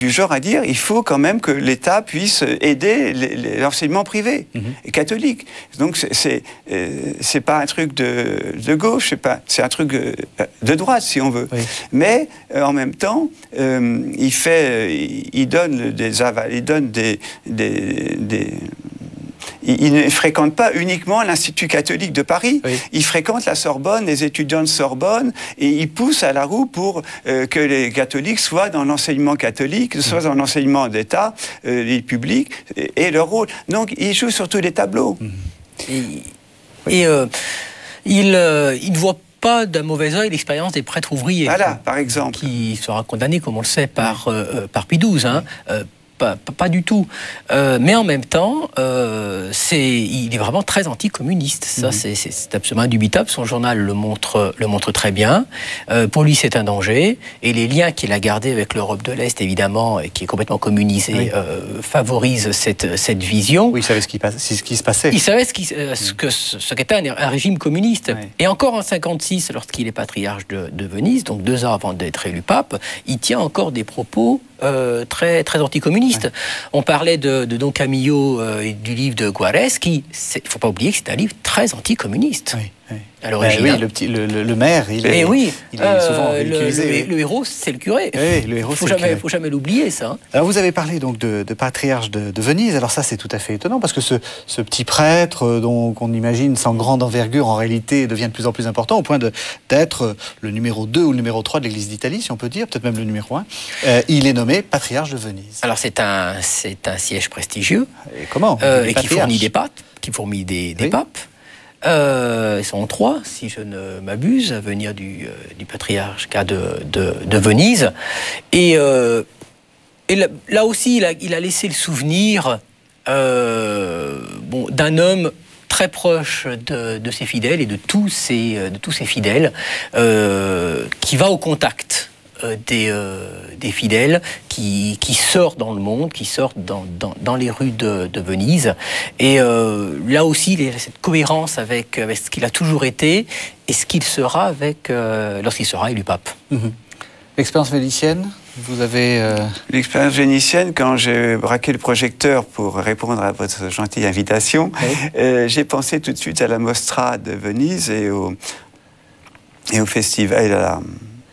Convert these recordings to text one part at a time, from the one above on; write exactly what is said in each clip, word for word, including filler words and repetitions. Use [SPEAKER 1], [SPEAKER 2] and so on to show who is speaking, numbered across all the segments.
[SPEAKER 1] du genre à dire il faut quand même que l'État puisse aider l'enseignement privé mmh. et catholique. Donc c'est c'est, euh, c'est pas un truc de, de gauche, c'est pas c'est un truc de droite si on veut. Oui. Mais euh, en même temps, euh, il fait, il, il donne des avals, il donne des, des, des Il ne fréquente pas uniquement l'Institut catholique de Paris. Oui. Il fréquente la Sorbonne, les étudiants de Sorbonne, et il pousse à la roue pour euh, que les catholiques soient dans l'enseignement catholique, mmh. soient dans l'enseignement d'État, euh, les publics, et, et leur rôle. Donc, il joue sur tous les tableaux. Mmh.
[SPEAKER 2] Et, et euh, il, euh, il ne voit pas d'un mauvais œil l'expérience des prêtres ouvriers.
[SPEAKER 1] Voilà, par exemple.
[SPEAKER 2] Qui sera condamné, comme on le sait, par, euh, par Pie douze, hein. Euh, Pas, pas du tout. Euh, mais en même temps, euh, c'est, il est vraiment très anticommuniste. Ça, mmh. c'est, c'est, c'est absolument indubitable. Son journal le montre, le montre très bien. Euh, pour lui, c'est un danger. Et les liens qu'il a gardés avec l'Europe de l'Est, évidemment, et qui est complètement communisée, oui. euh, favorisent cette, cette vision.
[SPEAKER 3] Oui, il savait ce qui, passe, ce qui se passait.
[SPEAKER 2] Il savait ce, qui, euh, ce, que, ce qu'était un, un régime communiste. Oui. Et encore en cinquante-six, lorsqu'il est patriarche de, de Venise, donc deux ans avant d'être élu pape, il tient encore des propos Euh, très, très anticommuniste. Ouais. On parlait de, de Don Camillo euh, et du livre de Juarez, qui, il ne faut pas oublier que c'est un livre très anticommuniste. Oui, oui. À l'origine.
[SPEAKER 3] Ben oui, le, petit, le, le, le maire, il est,
[SPEAKER 2] oui,
[SPEAKER 3] il est euh, souvent
[SPEAKER 2] utilisé. Le, le, le héros, c'est le curé.
[SPEAKER 3] Oui, le héros,
[SPEAKER 2] faut
[SPEAKER 3] c'est
[SPEAKER 2] jamais,
[SPEAKER 3] le curé.
[SPEAKER 2] faut jamais l'oublier, ça.
[SPEAKER 3] Alors, vous avez parlé donc de, de patriarche de, de Venise. Alors ça, c'est tout à fait étonnant, parce que ce, ce petit prêtre, dont on imagine sans grande envergure, en réalité, devient de plus en plus important, au point de, d'être le numéro deux ou le numéro trois de l'Église d'Italie, si on peut dire, peut-être même le numéro un. Euh, il est nommé patriarche de Venise.
[SPEAKER 2] Alors, c'est un, c'est un siège prestigieux.
[SPEAKER 3] Et comment
[SPEAKER 2] euh, Et qui fournit des papes, qui fournit des, des
[SPEAKER 3] oui.
[SPEAKER 2] papes. Euh, ils sont trois, si je ne m'abuse, à venir du, euh, du patriarcat de, de, de Venise. Et, euh, et là, là aussi, il a, il a laissé le souvenir euh, bon, d'un homme très proche de, de ses fidèles et de tous ses, de tous ses fidèles, euh, qui va au contact Des, euh, des fidèles, qui, qui sortent dans le monde, qui sortent dans, dans, dans les rues de, de Venise. Et euh, là aussi, il y a cette cohérence avec, avec ce qu'il a toujours été et ce qu'il sera avec, euh, lorsqu'il sera élu pape.
[SPEAKER 3] Mm-hmm. L'expérience vénitienne, vous avez... Euh...
[SPEAKER 1] L'expérience vénitienne, quand j'ai braqué le projecteur pour répondre à votre gentille invitation, oui. euh, j'ai pensé tout de suite à la Mostra de Venise et au, et au festival... Et à la,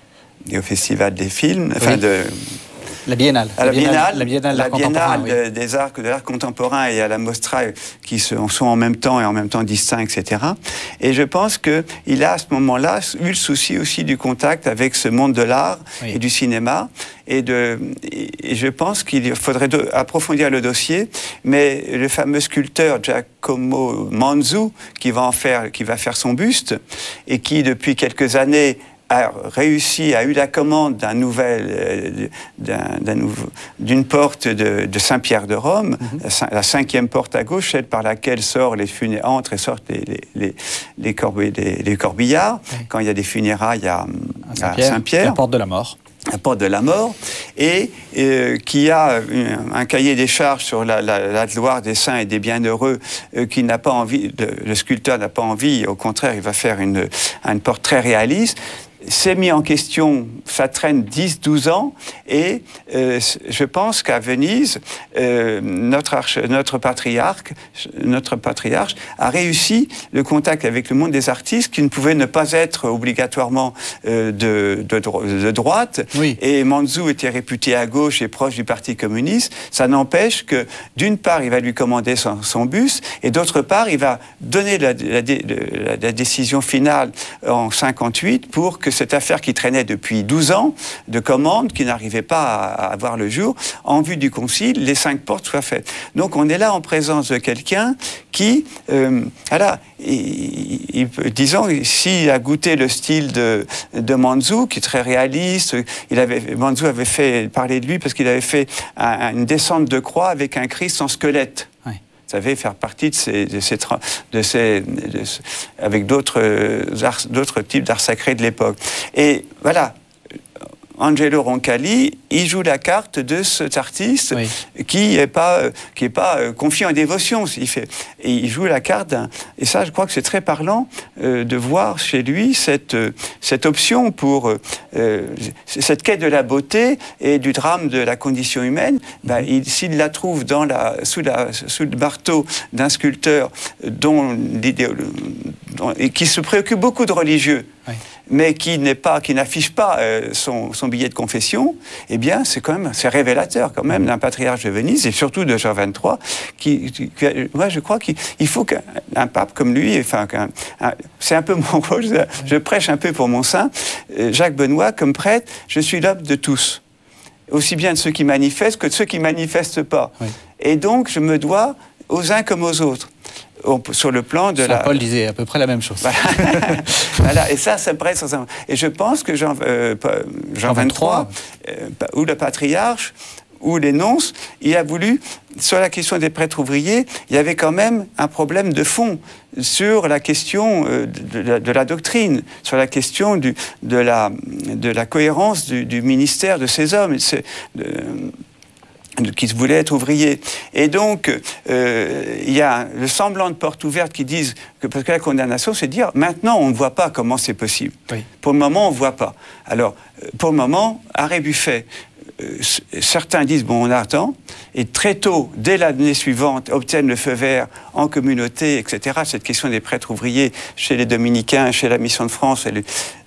[SPEAKER 1] et au Festival des films, enfin
[SPEAKER 3] oui.
[SPEAKER 1] de...
[SPEAKER 3] La Biennale.
[SPEAKER 1] À la Biennale,
[SPEAKER 3] la Biennale,
[SPEAKER 1] la Biennale
[SPEAKER 3] oui.
[SPEAKER 1] de, des arts, de l'art contemporain et à la Mostra qui sont, sont en même temps et en même temps distincts, et cetera. Et je pense qu'il a à ce moment-là eu le souci aussi du contact avec ce monde de l'art oui. et du cinéma. Et, de, et je pense qu'il faudrait de, approfondir le dossier, mais le fameux sculpteur Giacomo Manzu, qui va, en faire, qui va faire son buste, et qui depuis quelques années a réussi, a eu la commande d'un nouvel, euh, d'un, d'un nouveau, d'une porte de, de Saint-Pierre de Rome, mm-hmm. la, la cinquième porte à gauche, celle par laquelle sort les funé- entrent et sortent les, les, les, les, corbe- les, les corbillards, oui. quand il y a des funérailles à, à Saint-Pierre, à Saint-Pierre.
[SPEAKER 3] La porte de la mort.
[SPEAKER 1] La porte de la mort, et euh, qui a un, un cahier des charges sur la, la, la gloire des saints et des bienheureux, euh, qui n'a pas envie, le, le sculpteur n'a pas envie, au contraire, il va faire une, un porte très réaliste. C'est mis en question, ça traîne dix douze ans, et euh, je pense qu'à Venise, euh, notre, arche, notre, patriarche, notre patriarche a réussi le contact avec le monde des artistes, qui ne pouvait ne pas être obligatoirement euh, de, de, de droite, oui. et Manzu était réputé à gauche et proche du Parti communiste. Ça n'empêche que, d'une part, il va lui commander son, son bus, et d'autre part, il va donner la, la, la, la décision finale en cinquante-huit pour que cette affaire qui traînait depuis douze ans, de commande, qui n'arrivait pas à, à voir le jour, en vue du concile, les cinq portes soient faites. Donc on est là en présence de quelqu'un qui, euh, voilà, il, il, disons, s'il a goûté le style de, de Manzu, qui est très réaliste, il avait, Manzu avait fait parler de lui parce qu'il avait fait un, une descente de croix avec un Christ en squelette. Oui. Ça savait faire partie de ces, de ces, de ces, de ces avec d'autres, arts, d'autres types d'arts sacrés de l'époque. Et voilà, Angelo Roncalli, il joue la carte de cet artiste oui. qui n'est pas, qui est pas euh, confié en dévotion. Il fait, et il joue la carte d'un... Et ça, je crois que c'est très parlant euh, de voir chez lui cette, euh, cette option pour euh, cette quête de la beauté et du drame de la condition humaine. Ben, il, s'il la trouve dans la, sous, la, sous le marteau d'un sculpteur dont, dont, et qui se préoccupe beaucoup de religieux, oui. mais qui n'est pas, qui n'affiche pas euh, son, son billet de confession, eh bien, c'est quand même, c'est révélateur quand même d'un patriarche de Venise et surtout de Jean vingt-trois. Qui, qui, qui, moi, je crois qu'il faut qu'un un pape comme lui, enfin, qu'un, un, c'est un peu mon rôle. Je, je prêche un peu pour mon saint. Euh, Jacques Benoît, comme prêtre, je suis l'homme de tous, aussi bien de ceux qui manifestent que de ceux qui manifestent pas. Oui. Et donc, je me dois aux uns comme aux autres. Sur le plan de
[SPEAKER 3] Saint
[SPEAKER 1] la...
[SPEAKER 3] Paul disait à peu près la même chose.
[SPEAKER 1] Voilà, et ça, ça me paraît... Et je pense que Jean, euh, Jean vingt-trois, euh, ou le patriarche, ou les nonces, il a voulu, sur la question des prêtres ouvriers, il y avait quand même un problème de fond sur la question euh, de, de, de la doctrine, sur la question du, de, la, de la cohérence du, du ministère de ces hommes. C'est, de, qui voulaient être ouvriers. Et donc, euh, il y a le semblant de porte ouverte qui disent que, parce que la condamnation, c'est de dire, maintenant, on ne voit pas comment c'est possible. Oui. Pour le moment, on ne voit pas. Alors, pour le moment, arrêt Buffet, euh, certains disent, bon, on attend, et très tôt, dès l'année suivante, obtiennent le feu vert en communauté, et cetera. Cette question des prêtres ouvriers, chez les Dominicains, chez la Mission de France, elle,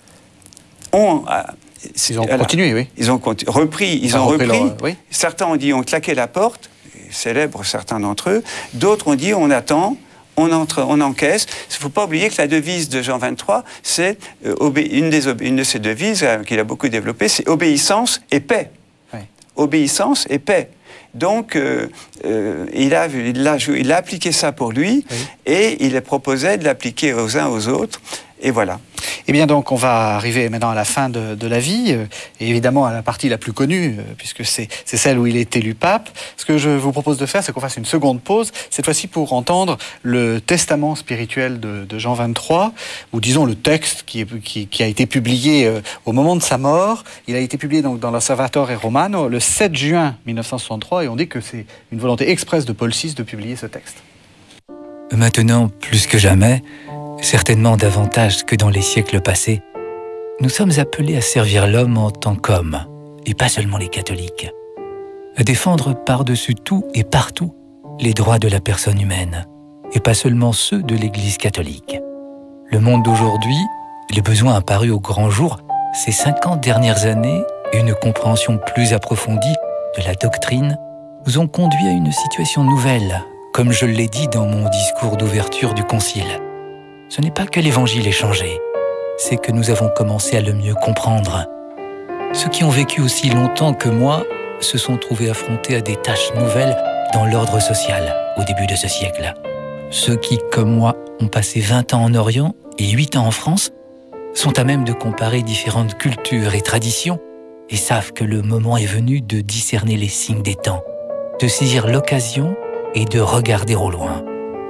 [SPEAKER 1] on...
[SPEAKER 3] Ils ont continué, oui.
[SPEAKER 1] Ils ont conti- repris, ils, ils ont repris.
[SPEAKER 3] Leur, oui.
[SPEAKER 1] Certains ont dit on claquait la porte, célèbres certains d'entre eux. D'autres ont dit on attend, on, entre, on encaisse. Il ne faut pas oublier que la devise de Jean vingt-trois, c'est euh, obé- une, des obé- une de ses devises euh, qu'il a beaucoup développée, c'est obéissance et paix. Oui. Obéissance et paix. Donc, euh, euh, il, a, il, a, il a appliqué ça pour lui, oui. et il proposait de l'appliquer aux uns aux autres. Et voilà.
[SPEAKER 3] Eh bien donc, on va arriver maintenant à la fin de, de la vie, euh, et évidemment à la partie la plus connue, euh, puisque c'est, c'est celle où il est élu pape. Ce que je vous propose de faire, c'est qu'on fasse une seconde pause, cette fois-ci pour entendre le testament spirituel de, de Jean vingt-trois, ou disons le texte qui, est, qui, qui a été publié euh, au moment de sa mort. Il a été publié donc dans l'Osservatore Romano le sept juin mille neuf cent soixante-trois, et on dit que c'est une volonté expresse de Paul six de publier ce texte.
[SPEAKER 4] Maintenant, plus que jamais, certainement davantage que dans les siècles passés, nous sommes appelés à servir l'homme en tant qu'homme, et pas seulement les catholiques, à défendre par-dessus tout et partout les droits de la personne humaine, et pas seulement ceux de l'Église catholique. Le monde d'aujourd'hui, les besoins apparus au grand jour ces cinquante dernières années et une compréhension plus approfondie de la doctrine nous ont conduit à une situation nouvelle, comme je l'ai dit dans mon discours d'ouverture du Concile. Ce n'est pas que l'Évangile ait changé, c'est que nous avons commencé à le mieux comprendre. Ceux qui ont vécu aussi longtemps que moi se sont trouvés affrontés à des tâches nouvelles dans l'ordre social au début de ce siècle. Ceux qui, comme moi, ont passé vingt ans en Orient et huit ans en France, sont à même de comparer différentes cultures et traditions et savent que le moment est venu de discerner les signes des temps, de saisir l'occasion et de regarder au loin.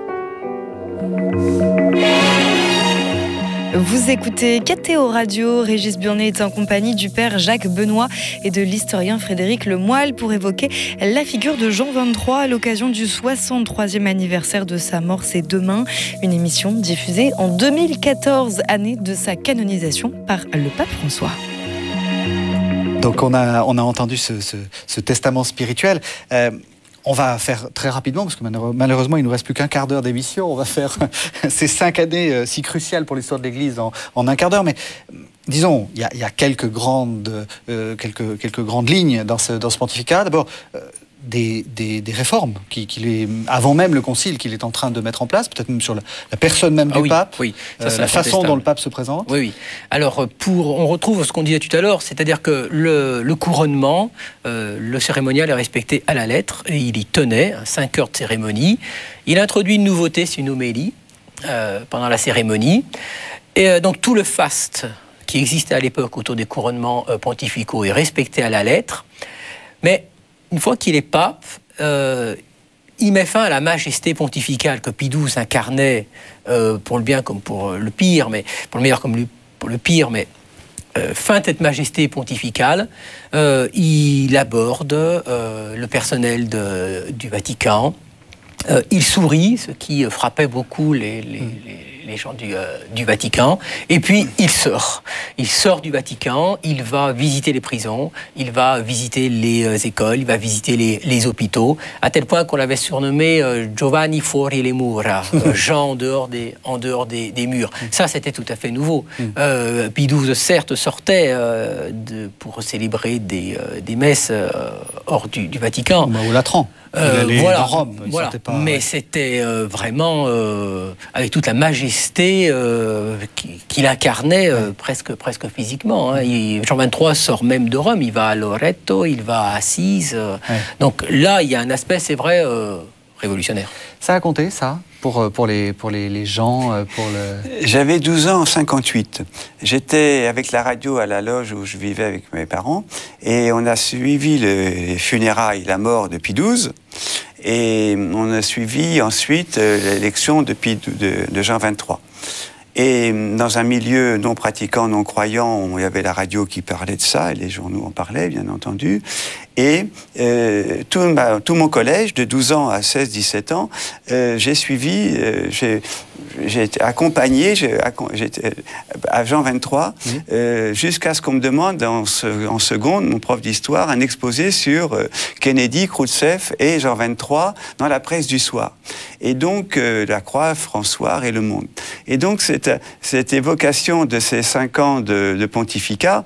[SPEAKER 5] Vous écoutez Catéo Radio. Régis Burnet est en compagnie du père Jacques Benoît et de l'historien Frédéric Lemoyle pour évoquer la figure de Jean vingt-trois à l'occasion du soixante-troisième anniversaire de sa mort. C'est demain, une émission diffusée en deux mille quatorze, année de sa canonisation par le pape François.
[SPEAKER 3] Donc on a, on a entendu ce, ce, ce testament spirituel. Euh, On va faire très rapidement, parce que malheureusement, il ne nous reste plus qu'un quart d'heure d'émission. On va faire ces cinq années euh, si cruciales pour l'histoire de l'Église en, en un quart d'heure. Mais disons, il y, y a quelques grandes, euh, quelques, quelques grandes lignes dans ce, dans ce pontificat. D'abord, euh, des, des, des réformes, qui, qu'il est, avant même le concile, qu'il est en train de mettre en place, peut-être même sur la, la personne même
[SPEAKER 2] ah
[SPEAKER 3] du
[SPEAKER 2] oui,
[SPEAKER 3] pape,
[SPEAKER 2] oui. Ça,
[SPEAKER 3] euh, la façon dont le pape se présente.
[SPEAKER 2] Oui, oui. Alors, pour, on retrouve ce qu'on disait tout à l'heure, c'est-à-dire que le, le couronnement, euh, le cérémonial est respecté à la lettre, et il y tenait, cinq heures de cérémonie. Il introduit une nouveauté, c'est une homélie, euh, pendant la cérémonie. Et euh, donc, tout le faste qui existait à l'époque autour des couronnements euh, pontificaux est respecté à la lettre. Mais une fois qu'il est pape, euh, il met fin à la majesté pontificale que Pie douze incarnait euh, pour le bien comme pour le pire, mais pour le meilleur comme pour le pire, mais euh, feinte cette majesté pontificale, euh, il aborde euh, le personnel de, du Vatican. Euh, il sourit, ce qui frappait beaucoup les, les, les, les gens du, euh, du Vatican. Et puis, il sort. Il sort du Vatican, il va visiter les prisons, il va visiter les euh, écoles, il va visiter les, les hôpitaux, à tel point qu'on l'avait surnommé euh, Giovanni fuori le mura, euh, Jean en dehors des, en dehors des, des murs. Ça, c'était tout à fait nouveau. Euh, Pie douze, certes, sortait euh, de, pour célébrer des, euh, des messes euh, hors du, du Vatican.
[SPEAKER 3] Bah, au Latran.
[SPEAKER 2] Euh,
[SPEAKER 3] il
[SPEAKER 2] voilà,
[SPEAKER 3] dans Rome, il
[SPEAKER 2] voilà.
[SPEAKER 3] pas,
[SPEAKER 2] mais
[SPEAKER 3] ouais.
[SPEAKER 2] c'était euh, vraiment euh, avec toute la majesté euh, qu'il incarnait euh, ouais. presque, presque physiquement. Hein. Il, Jean vingt-trois sort même de Rome, il va à Loreto, il va à Assise. Euh, ouais. Donc là, il y a un aspect, c'est vrai, euh, révolutionnaire.
[SPEAKER 3] Ça a compté, ça, pour, pour, les, pour les, les gens pour le...
[SPEAKER 1] J'avais douze ans en cinquante-huit. J'étais avec la radio à la loge où je vivais avec mes parents et on a suivi le, les funérailles, la mort de Pie douze. Et on a suivi ensuite l'élection de, Pie, de, de Jean vingt-trois. Et dans un milieu non pratiquant, non croyant, il y avait la radio qui parlait de ça, et les journaux en parlaient, bien entendu. Et euh, tout, ma, tout mon collège, de douze ans à seize dix-sept ans, euh, j'ai suivi, euh, j'ai, j'ai été accompagné j'ai, j'étais à Jean vingt-trois, mmh. euh, jusqu'à ce qu'on me demande en, en seconde, mon prof d'histoire, un exposé sur euh, Kennedy, Khrouchtchev et Jean vingt-trois dans la presse du soir. Et donc, euh, La Croix, François et Le Monde. Et donc, cette, cette évocation de ces cinq ans de, de pontificat,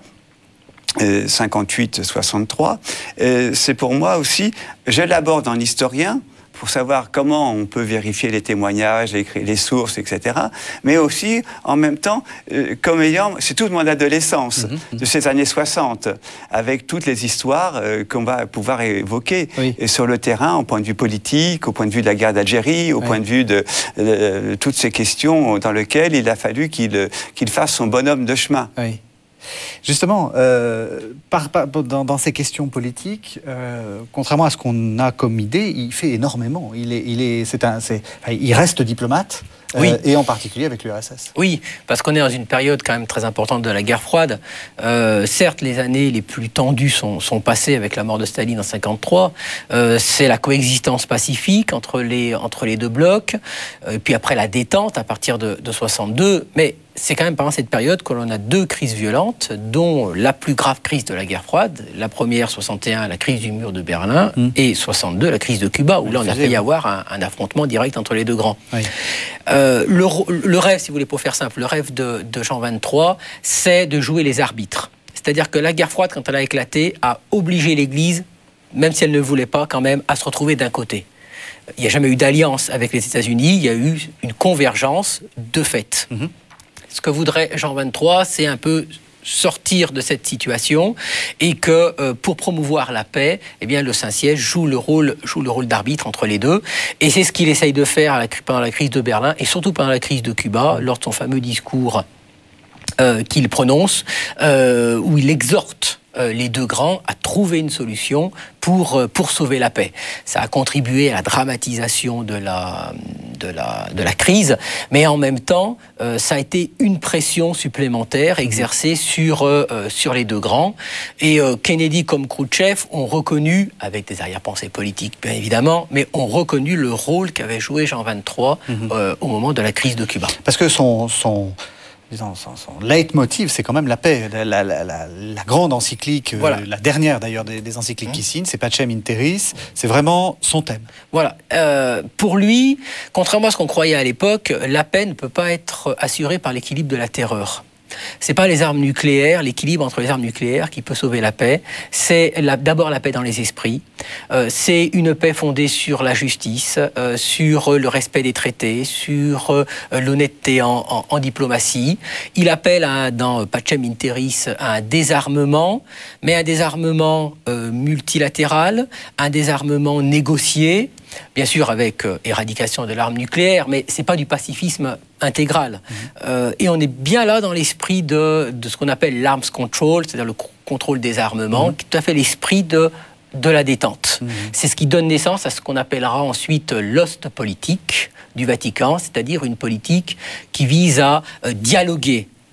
[SPEAKER 1] euh, cinquante-huit soixante-trois, euh, c'est pour moi aussi, je l'aborde en historien, pour savoir comment on peut vérifier les témoignages, les, les sources, et cetera. Mais aussi, en même temps, euh, comme ayant... C'est toute mon adolescence, mmh, de ces années soixante, avec toutes les histoires euh, qu'on va pouvoir évoquer oui. et sur le terrain, au point de vue politique, au point de vue de la guerre d'Algérie, au oui. point de vue de, de, de, de toutes ces questions dans lesquelles il a fallu qu'il, qu'il fasse son bonhomme de chemin. Oui.
[SPEAKER 3] Justement, euh, par, par, dans, dans ces questions politiques, euh, contrairement à ce qu'on a comme idée, il fait énormément. Il, est, il, est, c'est un, c'est, il reste diplomate, oui. euh, et en particulier avec l'U R S S.
[SPEAKER 2] Oui, parce qu'on est dans une période quand même très importante de la guerre froide. Euh, certes, les années les plus tendues sont, sont passées avec la mort de Staline en cinquante-trois. Euh, c'est la coexistence pacifique entre les, entre les deux blocs, et puis après la détente à partir de, de soixante-deux. Mais c'est quand même pendant cette période que l'on a deux crises violentes, dont la plus grave crise de la guerre froide, la première, soixante et un, la crise du mur de Berlin, mmh. et soixante-deux, la crise de Cuba, où là on a failli avoir un, un affrontement direct entre les deux grands. Oui. Euh, le, le rêve, si vous voulez, pour faire simple, le rêve de, de Jean vingt-trois, c'est de jouer les arbitres. C'est-à-dire que la guerre froide, quand elle a éclaté, a obligé l'Église, même si elle ne voulait pas quand même, à se retrouver d'un côté. Il n'y a jamais eu d'alliance avec les États-Unis, il y a eu une convergence de fait. Mmh. Ce que voudrait Jean vingt-trois, c'est un peu sortir de cette situation et que euh, pour promouvoir la paix, eh bien, le Saint-Siège joue le rôle, joue le rôle d'arbitre entre les deux. Et c'est ce qu'il essaye de faire à la, pendant la crise de Berlin et surtout pendant la crise de Cuba, lors de son fameux discours euh, qu'il prononce, euh, où il exhorte Euh, les deux grands à trouver une solution pour, euh, pour sauver la paix. Ça a contribué à la dramatisation de la, de la, de la crise, mais en même temps, euh, ça a été une pression supplémentaire exercée sur, euh, sur les deux grands. Et euh, Kennedy comme Khrouchtchev ont reconnu, avec des arrière-pensées politiques bien évidemment, mais ont reconnu le rôle qu'avait joué Jean vingt-trois mmh. euh, au moment de la crise de Cuba.
[SPEAKER 3] Parce que son... son... Disons, son, son leitmotiv, c'est quand même la paix. La, la, la, la grande encyclique, voilà. euh, la dernière d'ailleurs des, des encycliques mmh. qu'il signe, c'est Pacem in Terris, c'est vraiment son thème.
[SPEAKER 2] Voilà. Euh, pour lui, contrairement à ce qu'on croyait à l'époque, la paix ne peut pas être assurée par l'équilibre de la terreur. C'est pas les armes nucléaires, l'équilibre entre les armes nucléaires qui peut sauver la paix. C'est la, d'abord la paix dans les esprits. Euh, c'est une paix fondée sur la justice, euh, sur le respect des traités, sur euh, l'honnêteté en, en, en diplomatie. Il appelle à, dans Pacem in Terris à un désarmement, mais un désarmement euh, multilatéral, un désarmement négocié, bien sûr avec euh, éradication de l'arme nucléaire, mais c'est pas du pacifisme intégral. Mmh. Euh, et on est bien là dans l'esprit de, de ce qu'on appelle l'arms control, c'est-à-dire le c- contrôle des armements, mmh. qui est tout à fait l'esprit de, de la détente. Mmh. C'est ce qui donne naissance à ce qu'on appellera ensuite l'Ostpolitik du Vatican, c'est-à-dire une politique qui vise à euh, dialoguer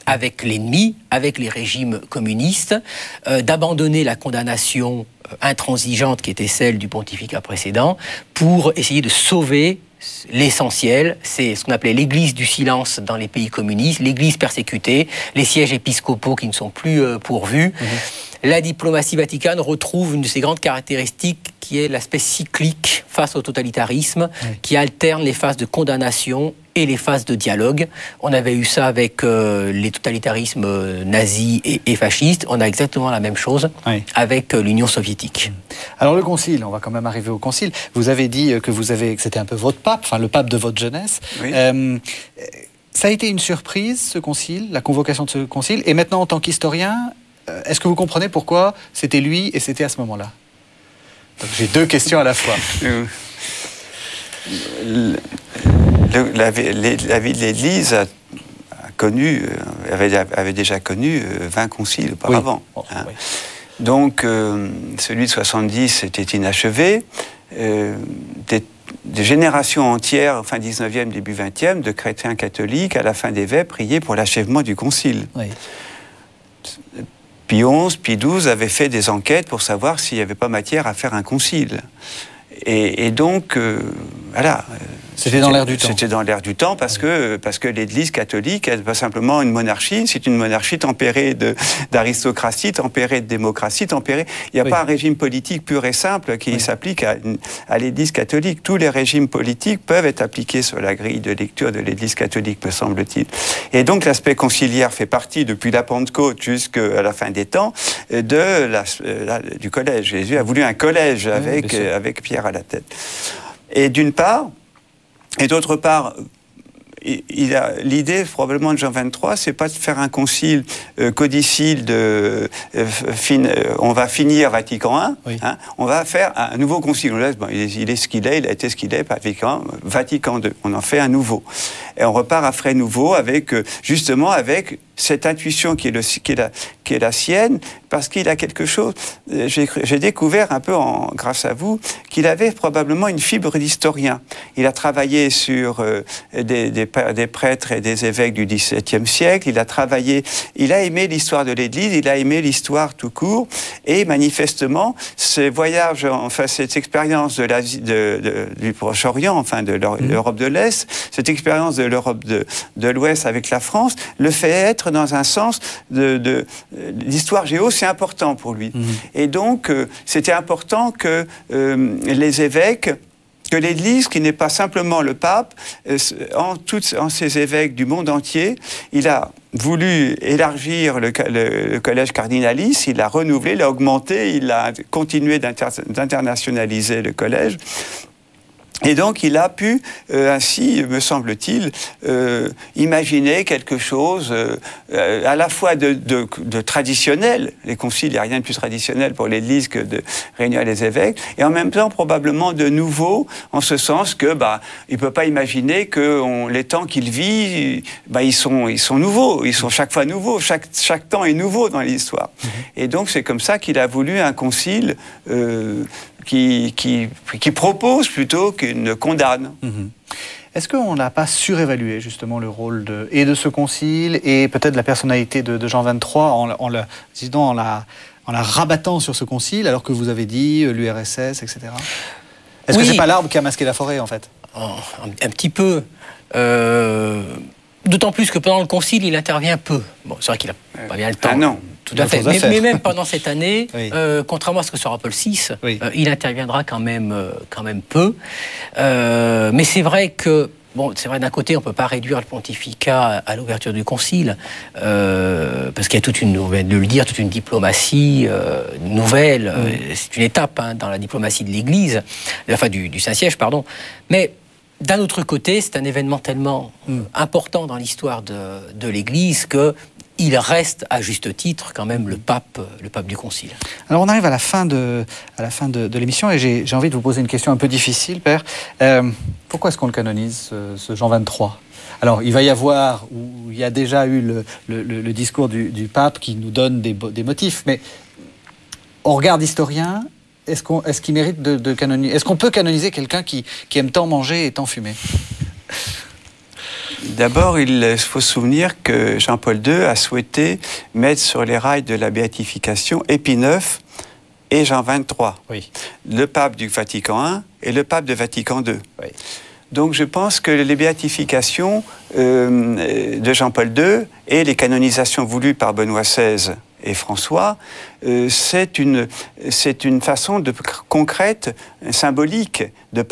[SPEAKER 2] avec l'ennemi, avec les régimes communistes, euh, d'abandonner la condamnation intransigeante qui était celle du pontificat précédent pour essayer de sauver l'essentiel. C'est ce qu'on appelait l'église du silence dans les pays communistes, l'église persécutée, les sièges épiscopaux qui ne sont plus euh, pourvus. Mmh. La diplomatie vaticane retrouve une de ses grandes caractéristiques qui est l'aspect cyclique face au totalitarisme, oui. qui alterne les phases de condamnation et les phases de dialogue. On avait eu ça avec euh, les totalitarismes nazis et, et fascistes. On a exactement la même chose oui. avec euh, l'Union soviétique.
[SPEAKER 3] Alors le concile, on va quand même arriver au concile. Vous avez dit que vous avez, que c'était un peu votre pape, enfin le pape de votre jeunesse. Oui. Euh, ça a été une surprise, ce concile, la convocation de ce concile. Et maintenant, en tant qu'historien, est-ce que vous comprenez pourquoi c'était lui et c'était à ce moment-là? Donc, j'ai deux questions à la fois.
[SPEAKER 1] Le, le, la, la vie de l'Église a, a connu, avait, avait déjà connu vingt conciles auparavant. Oui. Hein. Oui. Donc, euh, celui de soixante-dix était inachevé. Euh, des, des générations entières, fin dix-neuvième, début vingtième, de chrétiens catholiques, à la fin des vêpres, priaient pour l'achèvement du concile. Oui. Pie onze, Pie douze avaient fait des enquêtes pour savoir s'il n'y avait pas matière à faire un concile. Et, et donc, euh, voilà.
[SPEAKER 3] C'était dans l'air du temps.
[SPEAKER 1] C'était dans l'air du temps parce que, parce que l'Église catholique, elle n'est pas simplement une monarchie, c'est une monarchie tempérée de, d'aristocratie, tempérée de démocratie, tempérée... Il n'y a oui. pas un régime politique pur et simple qui oui. s'applique à, à l'Église catholique. Tous les régimes politiques peuvent être appliqués sur la grille de lecture de l'Église catholique, me semble-t-il. Et donc, l'aspect conciliaire fait partie, depuis la Pentecôte jusqu'à la fin des temps, de la, la, du collège. Jésus a voulu un collège avec, oui, avec Pierre à la tête. Et d'une part... Et d'autre part, il a l'idée probablement de Jean vingt-trois, c'est pas de faire un concile euh, codicile de euh, fin, euh, on va finir Vatican un, oui. hein, on va faire un nouveau concile. Bon, il, est, il est ce qu'il est, il a été ce qu'il est, Vatican, Vatican deux. On en fait un nouveau. Et on repart à frais nouveaux avec justement avec cette intuition qui est, le, qui est, la, qui est la sienne, parce qu'il a quelque chose, j'ai, j'ai découvert un peu en, grâce à vous, qu'il avait probablement une fibre d'historien. Il a travaillé sur euh, des, des, des prêtres et des évêques du dix-septième siècle, il a travaillé, il a aimé l'histoire de l'Église, il a aimé l'histoire tout court, et manifestement, ce voyage, enfin cette expérience de l'Asie, de, de, du Proche-Orient, enfin de l'Europe de l'Est, cette expérience de l'Europe de, de l'Ouest avec la France, le fait être dans un sens de, de, de l'histoire géo, c'est important pour lui. Mmh. Et donc, euh, c'était important que euh, les évêques, que l'Église, qui n'est pas simplement le pape, euh, en, toutes, en ses évêques du monde entier, il a voulu élargir le, le, le collège cardinalice, il l'a renouvelé, il l'a augmenté, il a continué d'inter, d'internationaliser le collège. Et donc, il a pu, euh, ainsi, me semble-t-il, euh, imaginer quelque chose euh, à la fois de, de, de traditionnel. Les conciles, il n'y a rien de plus traditionnel pour l'Église que de réunir les évêques, et en même temps, probablement de nouveau, en ce sens que, bah, il ne peut pas imaginer que on, les temps qu'il vit, bah, ils sont, ils sont nouveaux, ils sont chaque fois nouveaux, chaque, chaque temps est nouveau dans l'histoire. Mmh. Et donc, c'est comme ça qu'il a voulu un concile euh, Qui, qui, qui propose plutôt qu'il ne condamne. Mmh.
[SPEAKER 3] Est-ce qu'on n'a pas surévalué justement le rôle de, et de ce concile et peut-être la personnalité de, de Jean vingt-trois en, en, la, disons, en, la, en la rabattant sur ce concile alors que vous avez dit l'U R S S, et cetera. Est-ce oui. que c'est pas l'arbre qui a masqué la forêt en fait?
[SPEAKER 2] oh, un, un petit peu. Euh, d'autant plus que pendant le concile, il intervient peu. Bon, c'est vrai qu'il n'a pas bien le temps.
[SPEAKER 1] Ah non.
[SPEAKER 2] Tout à fait. Mais, mais même pendant cette année, oui. euh, contrairement à ce que sera Paul six, oui. euh, il interviendra quand même, euh, quand même peu. Euh, mais c'est vrai que, bon, c'est vrai d'un côté, on ne peut pas réduire le pontificat à l'ouverture du concile, euh, parce qu'il y a toute une, on vient de le dire, toute une diplomatie euh, nouvelle. Oui. Euh, c'est une étape hein, dans la diplomatie de l'Église, enfin du, du Saint-Siège, pardon. Mais d'un autre côté, c'est un événement tellement mm. important dans l'histoire de, de l'Église que il reste à juste titre quand même le pape, le pape du concile.
[SPEAKER 3] Alors on arrive à la fin de, à la fin de, de l'émission et j'ai, j'ai envie de vous poser une question un peu difficile, Père. Euh, pourquoi est-ce qu'on le canonise, ce, ce Jean vingt-trois ? Alors il va y avoir, ou il y a déjà eu le, le, le, le discours du, du pape qui nous donne des, des motifs, mais au regard d'historien, est-ce, qu'on, est-ce qu'il mérite de, de canoniser ? Est-ce qu'on peut canoniser quelqu'un qui, qui aime tant manger et tant fumer ?
[SPEAKER 1] D'abord, il faut se souvenir que Jean-Paul deux a souhaité mettre sur les rails de la béatification et Pie neuf et Jean vingt-trois,
[SPEAKER 3] Oui.
[SPEAKER 1] le pape du Vatican un et le pape de Vatican deux.
[SPEAKER 3] Oui.
[SPEAKER 1] Donc je pense que les béatifications euh, de Jean-Paul deux et les canonisations voulues par Benoît seize et François, euh, c'est une, c'est une façon de, concrète, symbolique, de